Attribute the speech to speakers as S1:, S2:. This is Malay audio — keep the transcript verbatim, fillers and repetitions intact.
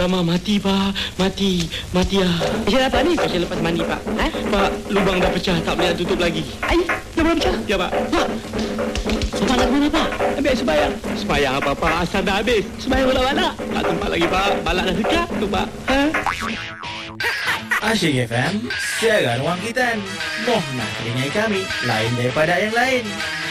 S1: alamak, mati, Pak. Mati. Mati, ah.
S2: Pasal apa ni?
S1: Pasal lepas mandi, Pak.
S2: Ha?
S1: Pak, lubang dah pecah. Tak boleh nak tutup lagi.
S2: Ai, dah belum pecah?
S1: Ya, Pak.
S2: Pak. Sampai nak mana, Pak? Ambil sembayang.
S1: Sembayang apa, Pak? Asal dah habis.
S2: Sembayang balak-balak.
S1: Tak tempat lagi, Pak. Balak dah dekat tu, Pak.
S2: Ha?
S3: Asyik F M, siaran wangkitan. Moh nak telingai kami, lain daripada yang lain.